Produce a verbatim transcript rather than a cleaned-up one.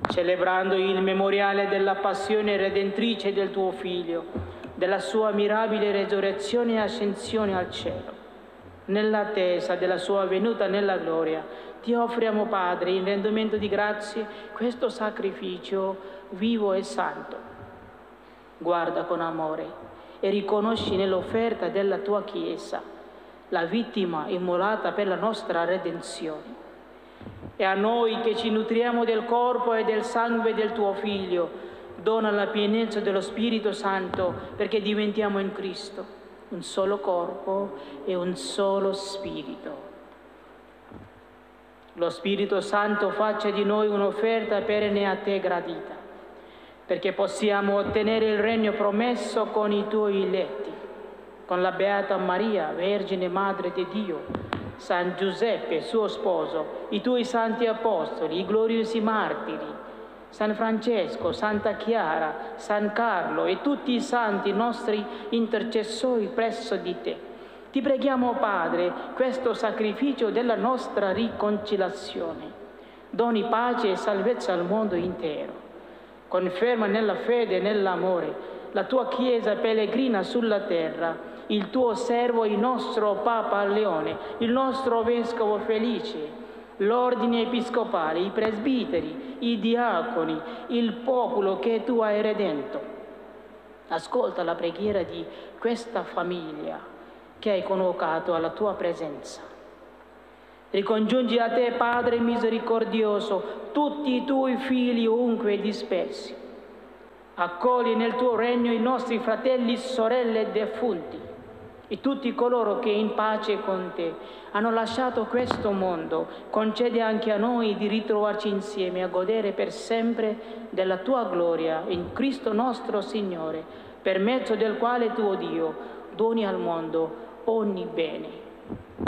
celebrando il memoriale della passione redentrice del tuo Figlio, della sua mirabile resurrezione e ascensione al cielo. Nell'attesa della sua venuta nella gloria, ti offriamo, Padre, in rendimento di grazie, questo sacrificio vivo e santo. Guarda con amore e riconosci nell'offerta della tua Chiesa la vittima immolata per la nostra redenzione. E a noi che ci nutriamo del corpo e del sangue del tuo Figlio, dona la pienezza dello Spirito Santo perché diventiamo in Cristo un solo corpo e un solo Spirito. Lo Spirito Santo faccia di noi un'offerta perenne a te gradita, perché possiamo ottenere il regno promesso con i tuoi eletti, con la Beata Maria, Vergine Madre di Dio, San Giuseppe, suo sposo, i tuoi santi apostoli, i gloriosi martiri, San Francesco, Santa Chiara, San Carlo e tutti i santi nostri intercessori presso di te. Ti preghiamo, Padre, questo sacrificio della nostra riconciliazione. Doni pace e salvezza al mondo intero. Conferma nella fede e nell'amore la tua Chiesa pellegrina sulla terra, il tuo servo, il nostro Papa Leone, il nostro Vescovo Felice, l'ordine episcopale, i presbiteri, i diaconi, il popolo che tu hai redento. Ascolta la preghiera di questa famiglia che hai convocato alla tua presenza. Ricongiungi a te, Padre misericordioso, tutti i tuoi figli ovunque dispersi. Accogli nel tuo regno i nostri fratelli e sorelle defunti e tutti coloro che in pace con te hanno lasciato questo mondo. Concede anche a noi di ritrovarci insieme a godere per sempre della tua gloria in Cristo nostro Signore, per mezzo del quale tuo Dio doni al mondo ogni bene.